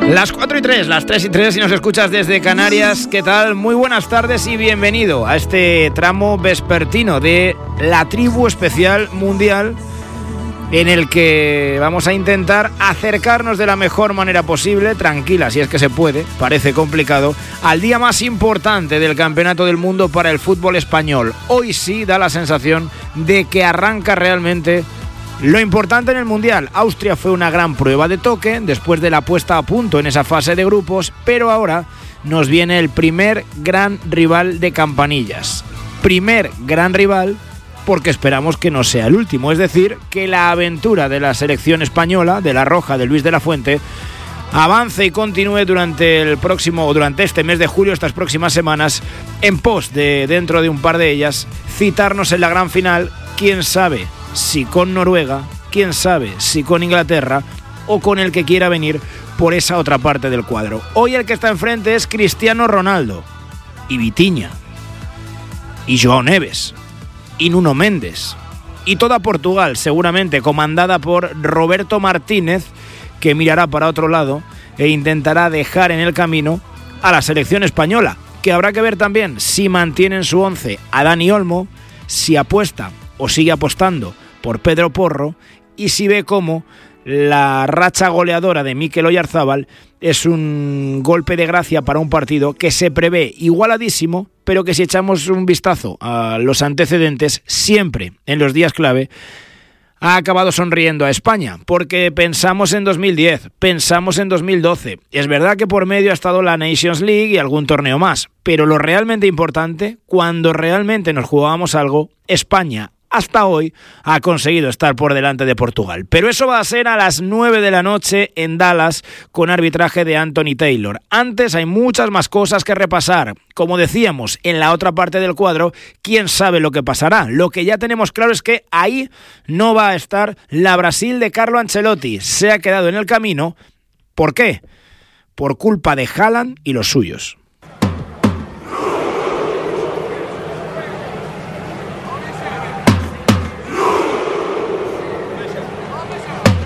Las 4:03, las 3:03 si nos escuchas desde Canarias. ¿Qué tal? Muy buenas tardes y bienvenido a este tramo vespertino de la tribu especial mundial, en el que vamos a intentar acercarnos de la mejor manera posible, tranquila si es que se puede, parece complicado, al día más importante del Campeonato del Mundo para el fútbol español. Hoy sí da la sensación de que arranca realmente lo importante en el Mundial. Austria fue una gran prueba de toque después de la puesta a punto en esa fase de grupos, pero ahora nos viene el primer gran rival de campanillas. Primer gran rival porque esperamos que no sea el último, es decir, que la aventura de la selección española, de la Roja, de Luis de la Fuente, avance y continúe durante este mes de julio, estas próximas semanas, en pos de, dentro de un par de ellas, citarnos en la gran final, quién sabe si con Noruega, quién sabe si con Inglaterra o con el que quiera venir por esa otra parte del cuadro. Hoy el que está enfrente es Cristiano Ronaldo, y Vitinha, y João Neves, y Nuno Méndez, y toda Portugal, seguramente comandada por Roberto Martínez, que mirará para otro lado e intentará dejar en el camino a la selección española, que habrá que ver también si mantiene en su once a Dani Olmo, si apuesta o sigue apostando por Pedro Porro, y si ve cómo la racha goleadora de Mikel Oyarzábal es un golpe de gracia para un partido que se prevé igualadísimo, pero que si echamos un vistazo a los antecedentes, siempre en los días clave ha acabado sonriendo a España, porque pensamos en 2010, pensamos en 2012. Es verdad que por medio ha estado la Nations League y algún torneo más, pero lo realmente importante, cuando realmente nos jugábamos algo, España hasta hoy ha conseguido estar por delante de Portugal. Pero eso va a ser a las 9 de la noche en Dallas, con arbitraje de Anthony Taylor. Antes hay muchas más cosas que repasar. Como decíamos, en la otra parte del cuadro, quién sabe lo que pasará. Lo que ya tenemos claro es que ahí no va a estar la Brasil de Carlo Ancelotti. Se ha quedado en el camino. ¿Por qué? Por culpa de Haaland y los suyos.